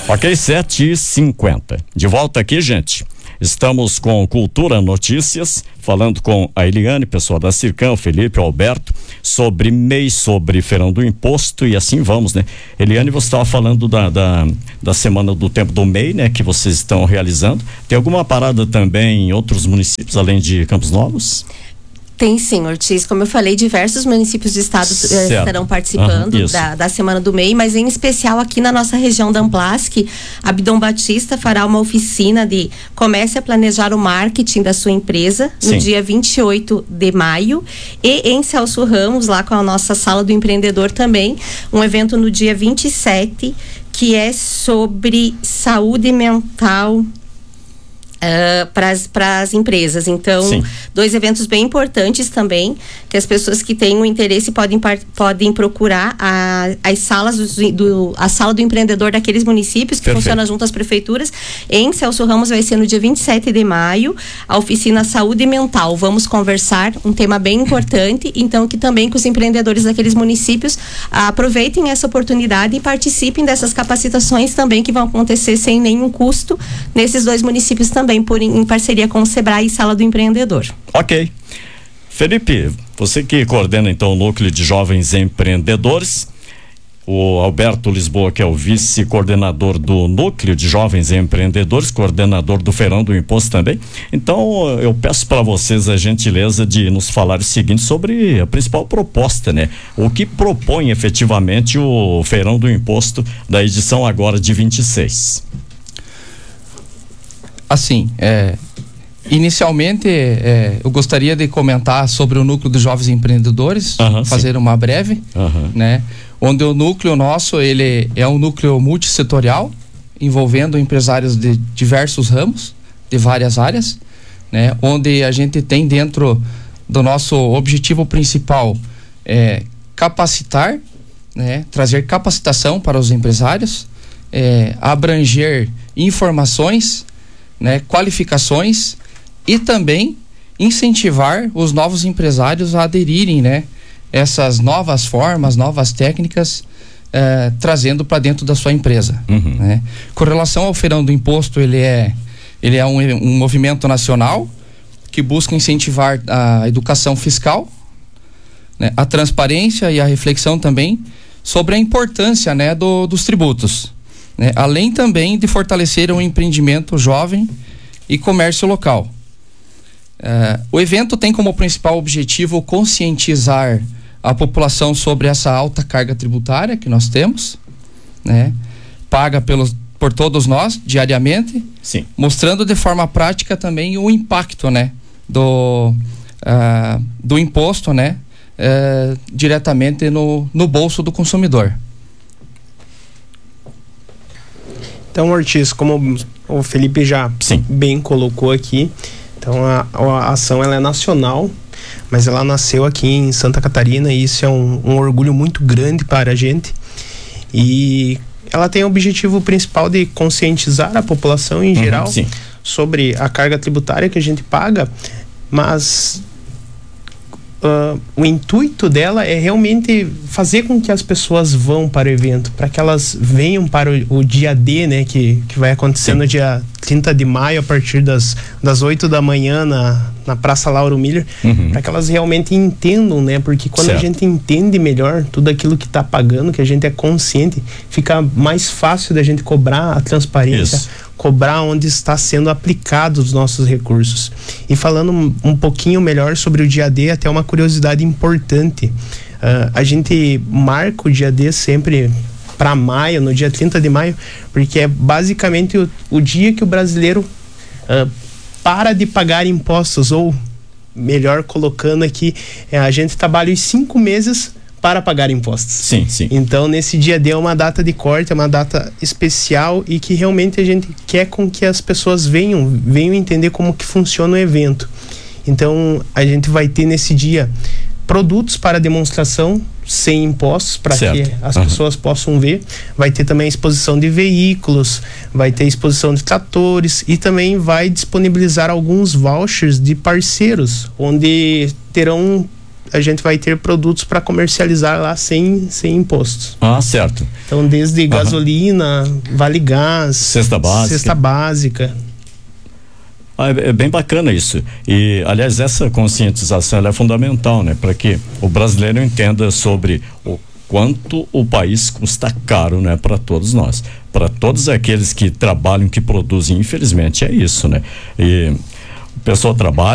Ok, 7h50. De volta aqui, gente. Estamos com Cultura Notícias, falando com a Eliane, pessoal da Circam, o Felipe, o Alberto, sobre MEI, sobre Feirão do Imposto e assim vamos, né? Eliane, você estava falando da Semana do Tempo do MEI, né? Que vocês estão realizando. Tem alguma parada também em outros municípios, além de Campos Novos? Tem sim, Ortiz. Como eu falei, diversos municípios do estado estarão participando da Semana do MEI, mas em especial aqui na nossa região da Amplasc, a Bidon Batista fará uma oficina de comece a planejar o marketing da sua empresa no dia 28 de maio e em Celso Ramos, lá com a nossa Sala do Empreendedor também, um evento no dia 27, que é sobre saúde mental para as empresas. Então, dois eventos bem importantes também, que as pessoas que têm um interesse podem procurar as salas a Sala do Empreendedor daqueles municípios que funciona junto às prefeituras. Em Celso Ramos vai ser no dia 27 de maio, a oficina Saúde Mental. Vamos conversar, um tema bem importante, então que também que os empreendedores daqueles municípios aproveitem essa oportunidade e participem dessas capacitações também, que vão acontecer sem nenhum custo nesses dois municípios também, em parceria com o Sebrae e Sala do Empreendedor. Ok. Felipe, você que coordena então o Núcleo de Jovens Empreendedores, o Alberto Lisboa, que é o vice-coordenador do Núcleo de Jovens Empreendedores, coordenador do Feirão do Imposto também. Então, eu peço para vocês a gentileza de nos falar o seguinte sobre a principal proposta, né? O que propõe efetivamente o Feirão do Imposto da edição agora de 26? Assim, inicialmente eu gostaria de comentar sobre o Núcleo de Jovens Empreendedores, fazer uma breve, né? Onde o núcleo nosso, ele é um núcleo multissetorial, envolvendo empresários de diversos ramos, de várias áreas, né? Onde a gente tem dentro do nosso objetivo principal capacitar, né? Trazer capacitação para os empresários, abranger informações, né, qualificações e também incentivar os novos empresários a aderirem, né, essas novas formas, novas técnicas, trazendo para dentro da sua empresa. Né? Com relação ao Feirão do Imposto, ele é um movimento nacional que busca incentivar a educação fiscal, né, a transparência e a reflexão também sobre a importância, né, dos tributos. Né? Além também de fortalecer o empreendimento jovem e comércio local. O evento tem como principal objetivo conscientizar a população sobre essa alta carga tributária que nós temos, né? Paga por todos nós diariamente, mostrando de forma prática também o impacto, né, do imposto, né, diretamente no bolso do consumidor. Então, Ortiz, como o Felipe já bem colocou aqui, então a ação ela é nacional, mas ela nasceu aqui em Santa Catarina e isso é um orgulho muito grande para a gente. E ela tem o objetivo principal de conscientizar a população em geral sobre a carga tributária que a gente paga, mas o intuito dela é realmente fazer com que as pessoas vão para o evento, para que elas venham para o dia D, né, que vai acontecer no dia 30 de maio, a partir das 8 da manhã na Praça Lauro Miller, para que elas realmente entendam, né, porque quando a gente entende melhor tudo aquilo que está pagando, que a gente é consciente, fica mais fácil da gente cobrar a transparência, cobrar onde está sendo aplicado os nossos recursos. E falando um pouquinho melhor sobre o dia D, até uma curiosidade importante, a gente marca o dia D sempre para maio, no dia 30 de maio, porque é basicamente o dia que o brasileiro para de pagar impostos, ou melhor colocando aqui, a gente trabalha os 5 meses para pagar impostos. Então, nesse dia D é uma data de corte, é uma data especial e que realmente a gente quer com que as pessoas venham entender como que funciona o evento. Então, a gente vai ter nesse dia produtos para demonstração sem impostos, para que as pessoas possam ver. Vai ter também exposição de veículos, vai ter exposição de tratores e também vai disponibilizar alguns vouchers de parceiros, onde terão a gente vai ter produtos para comercializar lá sem impostos. Ah, certo. Então, desde gasolina, Vale Gás, cesta básica. É bem bacana isso. E, aliás, essa conscientização ela é fundamental, né? Para que o brasileiro entenda sobre o quanto o país custa caro, né? Para todos nós. Para todos aqueles que trabalham, que produzem, infelizmente é isso, né? E o pessoal trabalha